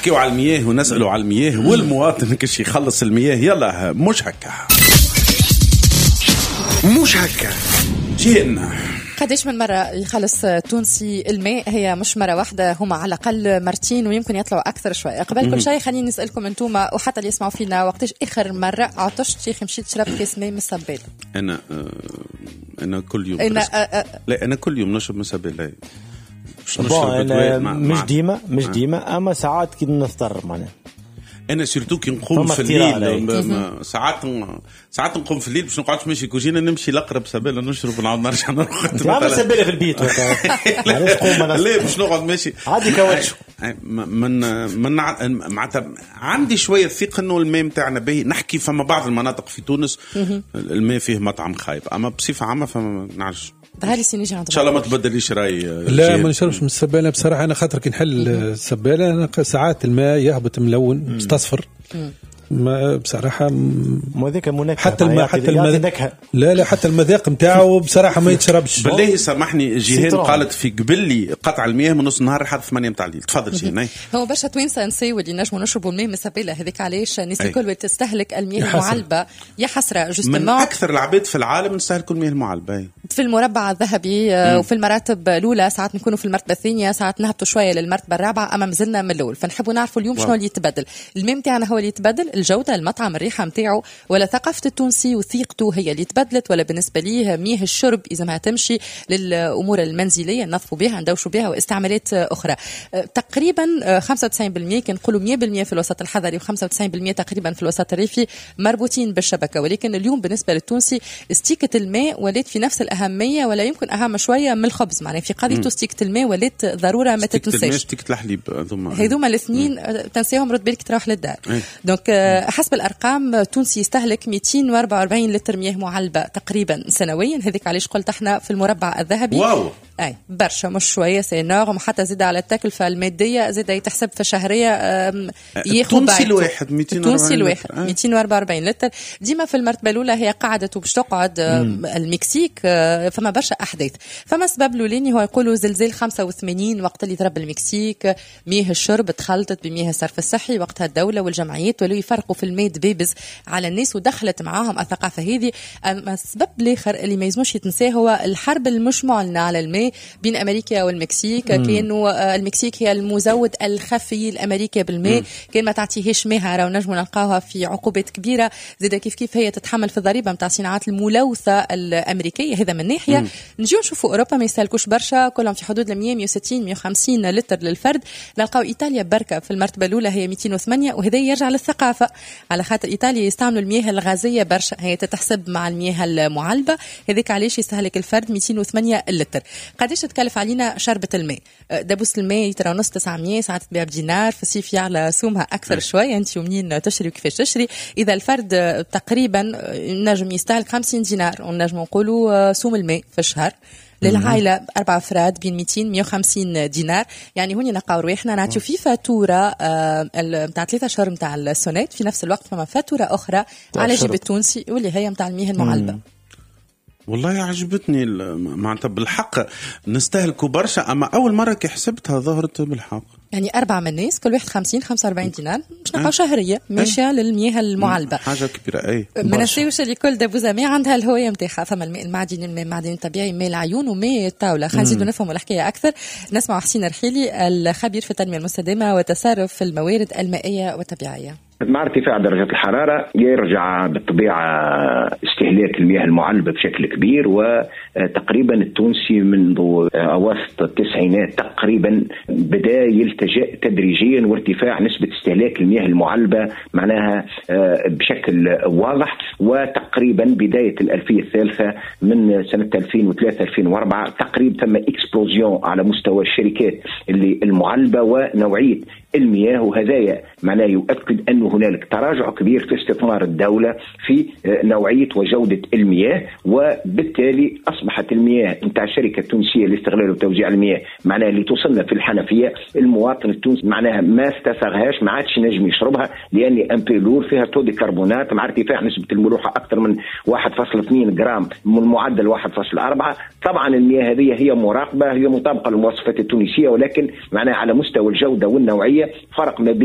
نحكيو على المياه ونسألوا على المياه والمواطن كش يخلص المياه. يلا مش هكا مش هكا جينا. قديش من مرة يخلص تونسي الماء؟ هي مش مرة واحدة، هما على الأقل مرتين ويمكن يطلعوا أكثر شوية. قبل كل شيء خليني نسألكم أنتوما وحتى اللي يسمعوا فينا، وقتاش آخر مرة عطشت شيخ مشيت شربت كاس ماء من الصبالة؟ أنا كل يوم لا أنا كل يوم نشرب من الصبالة. مش ديما أما ساعات كي نضطر معناها. أنا سيرتو كي نقوم في الليل ساعات نقوم في الليل باش نقعدش ماشي كوجينة نمشي لقرب سبالة نشرب ونعاود نرجع نرقد. عامل سبالة في البيت علاش قوم أنا لا باش نقعد ماشي عادي كاوتش من معناتها عندي شوية ثقة إنه الماء متاعنا باهي. نحكي فما بعض المناطق في تونس الماء فيه مطعم خايب، أما بصفة عامة فما نعرفش. إن شاء الله ما تبدليش رأي. لا ما نشربش من السبالة بصراحة. أنا خاطر كي نحل السبالة أنا ساعات الماء يهبط ملون مستصفر. ما بصراحة مذاق منكه حتى حتى المذاق نتاعو بصراحة ما يتشربش. بالله سامحني جيهان قالت في قبل لي قطع المياه من نص النهار لحد 8 متاع الليل. تفضل جيهان. هو برشا توينسا نساو اللي نجموا نشربوا الماء من السبالة هذيك، علاش الناس الكل تستهلك المياه المعلبة. يا حسرة جوستمون من أكثر العباد في العالم نستهلكوا المياه المعلبة. في المربع الذهبي وفي المراتب الأولى، ساعات نكونوا في المرتبة الثانية، ساعات نهبطوا شوية للمرتبة الرابعة، أما مازلنا من الأول. فنحبوا نعرفوا اليوم شنو اللي يتبدل. الماء متاعنا هو اللي يتبدل، الجودة، المطعم، الريحة متاعه، ولا ثقافة التونسي وثيقته هي اللي تبدلت، ولا بالنسبة ليه مياه الشرب إذا ما تمشي للأمور المنزلية نظفوا بها ندوشوا بها واستعمالات أخرى. تقريبا 95% كنقولوا 100% في الوسط الحضري و95% تقريبا في الوسط الريفي مربوطين بالشبكة. ولكن اليوم بالنسبة للتونسي استيكة الماء ولات في نفس الأهمية، ولا يمكن أهم شوية من الخبز. معناه في قضية استيكة الماء ولات ضرورة ما تتنساش. استيكة الحليب هذوما الاثنين تنسيهم رد بالك تروح للدار. دونك حسب الأرقام التونسي يستهلك 244 لتر مياه معلبة تقريبا سنويا. هذيك علاش قلت احنا في المربع الذهبي. واو. اي برشا مش شويه سينارم. حتى زيد على التكلفه الماديه زيد يتحسب في شهريه ياخذ التونسي الواحد 244 لتر. ديما في المرتبه الاولى هي قعدت وباش تقعد المكسيك. فما برشا احداث. فما سبب الاولاني هو يقولوا زلزال 85 وقت اللي ضرب المكسيك مياه الشرب تخلطت بمياه الصرف الصحي. وقتها الدوله والجمعيات ولو يفرقوا في الماء دبابز على الناس ودخلت معاهم الثقافه هذه. اما السبب الاخر اللي ما يلزموش يتنساه هو الحرب المش معلنه على الماء بين أمريكا والمكسيك. كانوا المكسيك هي المزود الخفي الأمريكي بالماء. كان ما تعطيهاش ماهرة ونجموا نلقاوها في عقوبات كبيرة. زيد كيف هي تتحمل في الضريبة متاع الصناعات الملوثة الأمريكية. هذا من ناحية. نجيو نشوفوا أوروبا ما يستهلكوش برشا، كلهم في حدود 100 160 150 لتر للفرد. نلقاو إيطاليا بركة في المرتبة الأولى هي 208. وهذا يرجع للثقافة، على خاطر إيطاليا يستعملوا المياه الغازية برشا، هي تتحسب مع المياه المعلبة. هذيك علاش يستهلك الفرد 208 لتر. قديش تكلف علينا شربة الماء؟ دبوس الماء ترى نص 900، ساعات تبيع بدينار، في الصيف يعلى سومها أكثر شوية. أنت ومنين تشتري وكيفاش تشتري. إذا الفرد تقريبا نجم يستهلك 50 دينار ونجم نقولوا سوم الماء في الشهر. للعائلة 4 أفراد بين 200 150 دينار. يعني هوني نلقاو رواحنا نعطيو في فاتورة متاع 3 شهور متاع السونات، في نفس الوقت فما فاتورة أخرى على جيب التونسي واللي هي متاع المياه المعلبة. والله عجبتني معناتها بالحق نستهلكوا برشا. أما أول مرة كي حسبتها ظهرت بالحق يعني 4 من الناس كل واحد 50 45 دينار باش نلقاو شهرية ماشية للمياه المعلبة. حاجة كبيرة. ما نسيوش اللي كل دبوزة ماء عندها الهوية متاعها. فما الماء المعدني، الماء المعدني الطبيعي، ماء العيون وماء الطاولة. خلينا نزيدوا نفهموا الحكاية أكثر. نسمع حسين رحيلي الخبير في التنمية المستدامة وتصرف في الموارد المائية والطبيعية. مع ارتفاع درجة الحرارة يرجع بالطبيعة استهلاك المياه المعلبة بشكل كبير. وتقريبا التونسي منذ أواسط التسعينات تقريبا بدأ يلتجئ تدريجيا وارتفاع نسبة استهلاك المياه المعلبة معناها بشكل واضح. وتقريبا بداية الألفية الثالثة من سنة 2003-2004 تقريبا تم إكسبلوزيون على مستوى الشركات اللي المعلبة ونوعية المياه. وهذا معناه يؤكد أن هنالك تراجع كبير في استثمار الدولة في نوعية وجودة المياه. وبالتالي أصبحت المياه نتاع الشركة التونسية لاستغلال وتوزيع المياه معناها اللي توصلنا في الحنفية المواطن التونسي معناها ما استساغهاش، ما عادش نجم يشربها لأن أمبيلور فيها تودي كربونات مع ارتفاع نسبة الملوحة أكثر من 1.2 جرام من معدل 1.4. طبعا المياه هذه هي مراقبة، هي مطابقة للمواصفات التونسية، ولكن معناها على مستوى الجودة والنوعية فرق ما بين